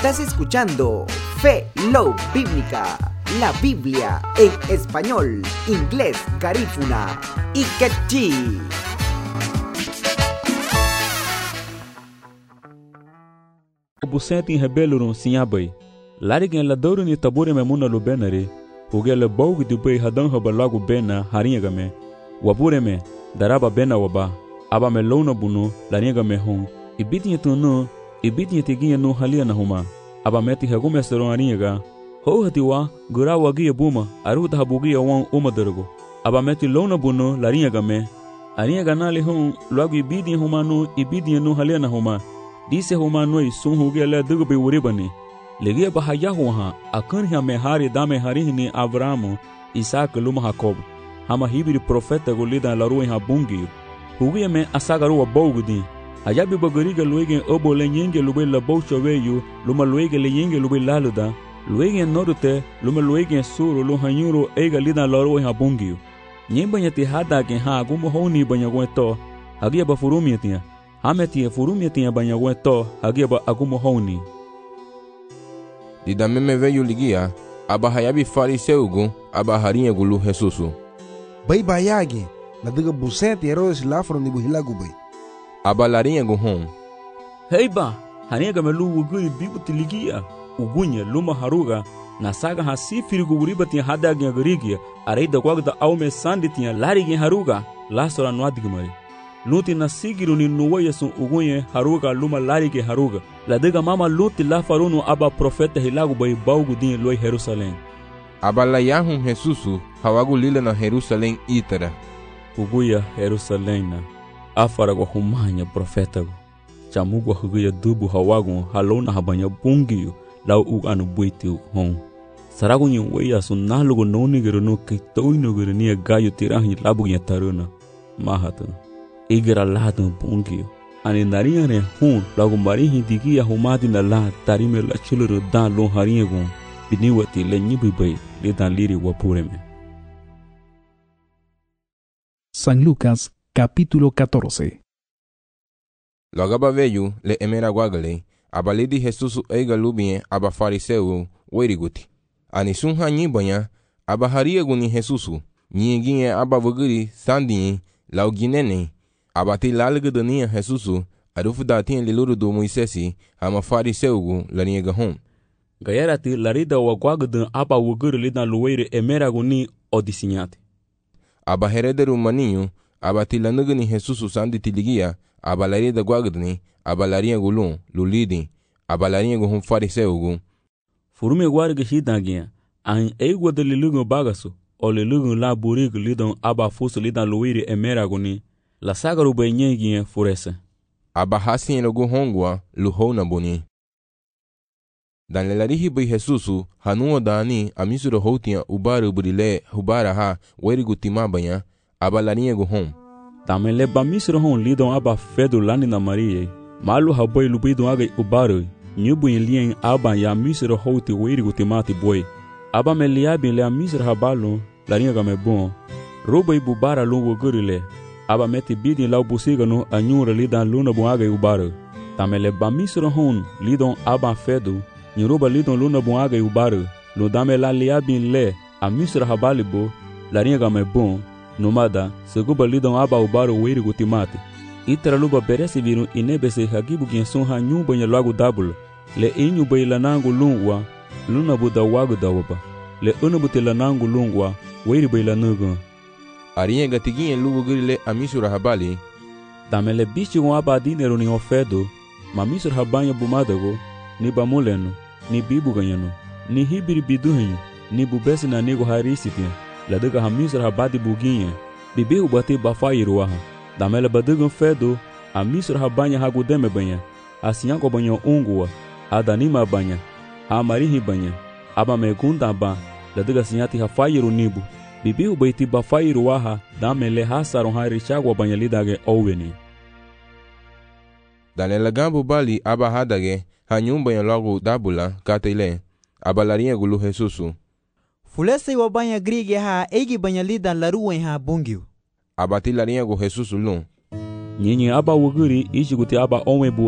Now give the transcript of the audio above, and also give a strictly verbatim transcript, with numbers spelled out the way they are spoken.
Estás escuchando Fe Love Bíblica, la Biblia en español, inglés, garífuna y quechí. Buseti hebelurun sinyabai. Larigen la doru ni tabure me muna lubenare. Hugele bogu dubai hadan habalagu bena haringa me. Wabure me daraba bena waba. Aba me lona bunu laringa me hon. Ibiti tunu ibiti tiginha no halia na huma. Aba meti hagume seron aringa. Ho hatiwa gura wagi buma aruta habugi wan umadergo. Aba meti lona bunu laringa me. Aringa na le hon lagu ibiti huma no ibiti no halia na huma. Dise huma noi sun hugele dugbe uribani. Legia bahaya huha akan ha me hari dame hari ni Abrahamu Isaac luma Jacob. Hama hibiri profeta golida la ruin ha bungi. Hugia me asagaru wa bogudi. Ayabi bagariga luegen obo lenyenge lube la bochoweyu luma luege lenyenge lube laluda. Luegen norte luma luegen suru lu hanyuro ega lida la ruin ha bungi. Nyembanya ti hada gen ha gumo honi banya gweto. Hagia ba furumi tia. Hameti furumi tia banya gweto hagia ba agumo honi. Dida meme veio ligia, aba hayabi fariseugu, aba harinha gulu Jesusu. Bai bayagi, na diga busete Herodes lafro ni buhilagu bai. Aba larinha gu hon. Heiba, harinha gamelu wuguri bibuti ligia, ugunya luma haruga, na saga hasifiri guriba tinha hadagia garigia, areida gwagda aume sandi tinha larigi haruga, lasora nuadigmari. Luti na sigiru ni nuwaya sun ugunye haruga luma larige haruga. La diga mama luti la farunu aba profeta hilagu bai baugu din loi Jerusalém. Aba la yahun Jesusu hawagu lila na Jerusalém itara. Uguya Jerusalém na afara go humanya profeta go. Chamugo huguya dubu hawagu halona habanya bungiyo lau u anu buiti hon. Saragu nyi weya sun nalugo nonigeru no kitoinuguru ni gayo tirahi labu nya taruna. Mahatu. Igera lado bungio. Ani narinha ne hun lagu marihi digia humadi na la tarime la chuluru dan lon harinha gon. Biniwati le nyibibai le dan liri wapureme. San Lucas, capítulo catorce. Logaba veio le emera guagale, abalidi Jesusu eiga lubien aba fariseu weriguti. Ani sun hanyi banya, aba haria guni Jesusu, nyinginye aba vuguri sandinye, lauginene, abati lalga dania Jesusu, arufu datin liluru do Moisesi, hama fariseugu larinha gahon. Gayarati larida wa guagdan aba wuguri lidan luweire emera guni odisinyate. Aba herederu maninho, abati lanugani Jesusu sandi tiligia, aba larida guagdani, aba larinha gulun, lulidi, aba larinha guhum fariseugu. Furume guarga hidangia, an eigwa de lilugun bagasu, o lilugun la burigu lidan aba fusu lidan luweire emera guni. La sagaru bai nyengie furese. Aba hasin logu hongwa luhona boni. Dan lelarihi bai Jesusu hanuwa dani amisuro hotia ubaru burile hubara ha werigu timabanya aba larinha gu hom. Tamen le ba misuro hon lidon aba fedu lani na Marie. Malu habai lubidon aga ubaru. Nyubu in lien aba ya misuro hoti werigu timati boy. Aba me liabi le amisuro habalu larinha ga me bon. Roba ibubara lungu gurile. Aba meti bidin lau busiga no anyura lidan luna buaga ubaro. Tamele bamisro hon lidon aba fedu, nyiruba lidon luna buaga ubaro. Lo dame la liabin le, a misra habalibo, la ringa me bon, nomada, seguba lidon aba ubaro wiri gutimate. Itra luba beresi virun inebese hagibu genson ha nyumba nya lagu dabul. Le inyu bay lanangu lungwa, luna buda wagu dawaba. Le unabuti lanangu lungwa, wiri bay lanugun. Arinha gatiguinha lugo grile amisura habali. Damele bichi gon aba dinero ni ofedo, ma misura habanya bumadago, ni bamuleno, ni bibu ganyano, ni hibiri biduhenyo, ni bubesi na nego harisitia, la dega hamisura habadi buginha, bibi ubati bafairuaha. Damele badugon fedo, a misura habanya hagudeme banya, asinyanko banyo ungua, adanima banya, ha marihi banya, aba megunda ba, la dega sinyati hafairu nibu. Bibi ubaiti bafairu waha dame le hasaron ha richagwa banyalidage oweni. Dane lagambu bali aba hadage ha nyumba ya lagu dabula katile aba larinha gulu Jesusu. Fulese wa banya grige ha egi banyalida laruwe ha bungiu. Aba ti larinha gu Jesusu lun. Nyinyi aba wuguri ichi guti aba onwebu